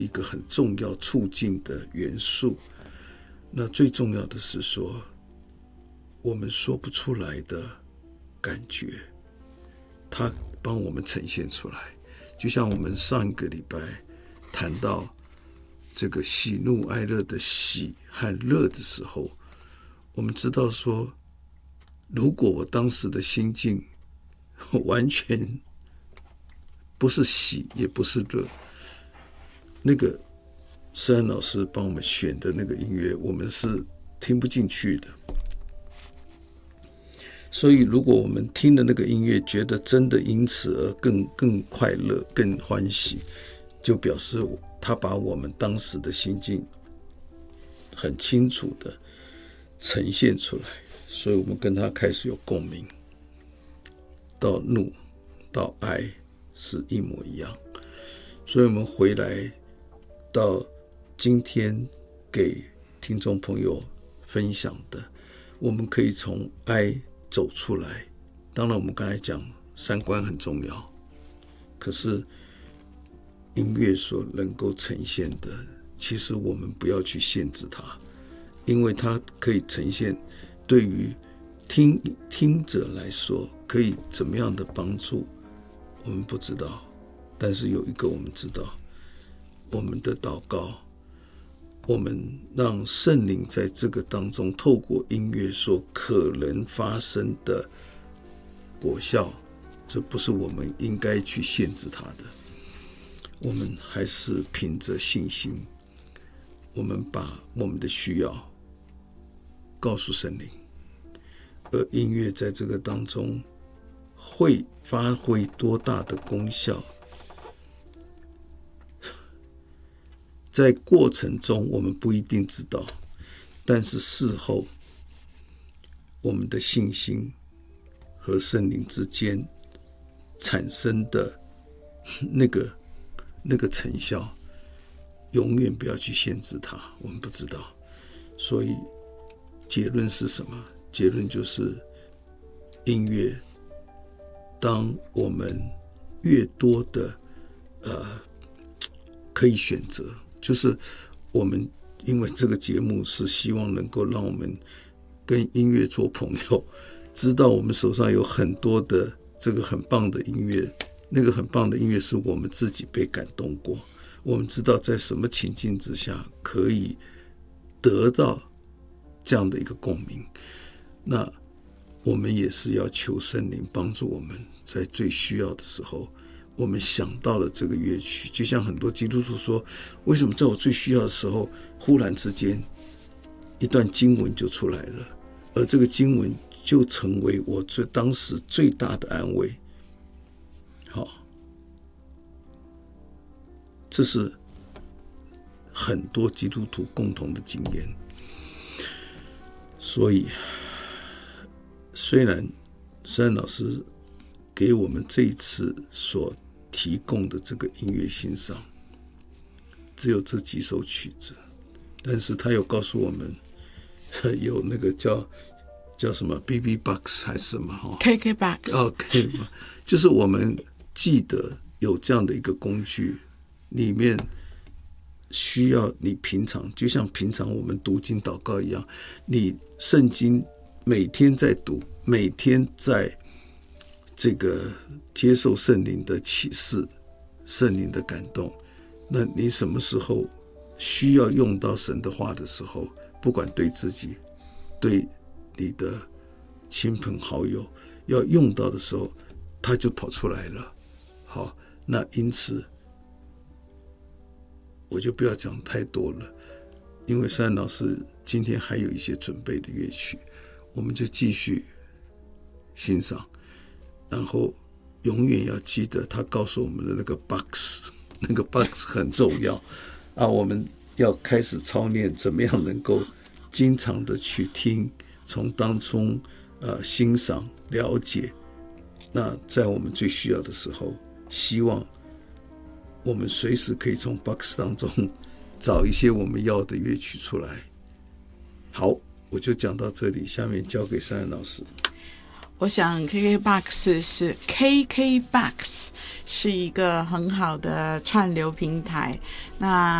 一个很重要促进的元素。那最重要的是说，我们说不出来的感觉，它帮我们呈现出来。就像我们上一个礼拜谈到这个喜怒哀乐的喜和乐的时候，我们知道说，如果我当时的心境完全不是喜也不是乐，那个施安老师帮我们选的那个音乐，我们是听不进去的。所以如果我们听的那个音乐觉得真的因此而更快乐更欢喜，就表示他把我们当时的心境很清楚的呈现出来，所以我们跟他开始有共鸣，到怒到哀是一模一样。所以我们回来到今天给听众朋友分享的，我们可以从哀走出来。当然我们刚才讲三观很重要，可是音乐所能够呈现的，其实我们不要去限制它，因为它可以呈现，对于听者来说可以怎么样的帮助我们不知道。但是有一个我们知道，我们的祷告，我们让圣灵在这个当中透过音乐所可能发生的果效，这不是我们应该去限制它的。我们还是凭着信心，我们把我们的需要告诉圣灵，而音乐在这个当中会发挥多大的功效，在过程中我们不一定知道，但是事后我们的信心和圣灵之间产生的那个成效，永远不要去限制它，我们不知道。所以结论是什么？结论就是音乐，当我们越多的可以选择，就是我们因为这个节目是希望能够让我们跟音乐做朋友，知道我们手上有很多的这个很棒的音乐，那个很棒的音乐是我们自己被感动过，我们知道在什么情境之下可以得到这样的一个共鸣。那我们也是要求圣灵帮助我们，在最需要的时候我们想到了这个乐曲。就像很多基督徒说，为什么在我最需要的时候忽然之间一段经文就出来了，而这个经文就成为我当时最大的安慰。好，这是很多基督徒共同的经验。所以虽然施安老师给我们这一次所提供的这个音乐欣赏只有这几首曲子，但是他有告诉我们有那个叫什么 BB Box 还是什么 KK Box OK， 就是我们记得有这样的一个工具，里面需要你平常就像平常我们读经祷告一样，你圣经每天在读，每天在这个接受圣灵的启示，圣灵的感动。那你什么时候需要用到神的话的时候，不管对自己对你的亲朋好友要用到的时候，它就跑出来了。好，那因此我就不要讲太多了，因为施安老师今天还有一些准备的乐曲，我们就继续欣赏，然后永远要记得他告诉我们的那个 box， 那个 box 很重要啊！我们要开始操练怎么样能够经常的去听，从当中欣赏了解。那在我们最需要的时候，希望我们随时可以从 box 当中找一些我们要的乐曲出来。好，我就讲到这里，下面交给施安老师。 我想 KKBOX 是一个很好的串流平台，那